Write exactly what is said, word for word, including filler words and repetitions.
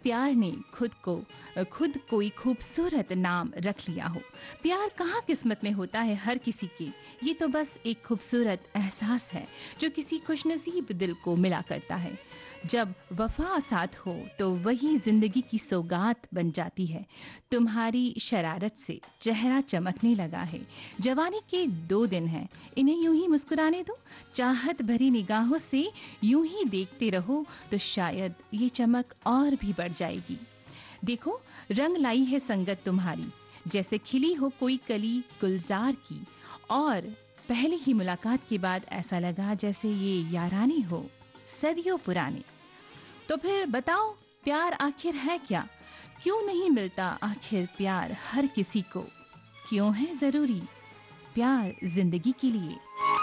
प्यार ने खुद को खुद कोई खूबसूरत नाम रख लिया हो। प्यार कहाँ किस्मत में होता है हर किसी के, ये तो बस एक खूबसूरत एहसास है जो किसी खुशनसीब दिल को मिला करता है। जब वफा साथ हो तो वही जिंदगी की सौगात बन जाती है। तुम्हारी शरारत से चेहरा चमकने लगा है, जवानी के दो दिन हैं, इन्हें यूं ही मुस्कुराने दो। चाहत भरी निगाहों से यूं ही देखते रहो तो शायद ये चमक और भी बढ़ जाएगी। देखो रंग लाई है संगत तुम्हारी, जैसे खिली हो कोई कली गुलजार की, और पहली ही मुलाकात के बाद ऐसा लगा जैसे ये यारानी हो सदियों पुरानी। तो फिर बताओ प्यार आखिर है क्या? क्यों नहीं मिलता आखिर प्यार हर किसी को? क्यों है जरूरी प्यार जिंदगी के लिए?